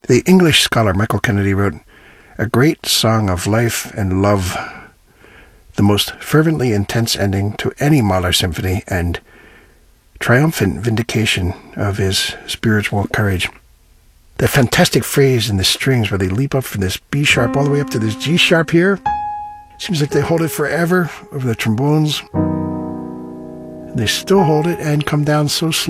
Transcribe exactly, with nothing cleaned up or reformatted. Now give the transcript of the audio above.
The English scholar Michael Kennedy wrote, "A great song of life and love, the most fervently intense ending to any Mahler symphony and triumphant vindication of his spiritual courage." The fantastic phrase in the strings where they leap up from this B sharp all the way up to this G sharp here. Seems like they hold it forever over the trombones. They still hold it and come down so slowly.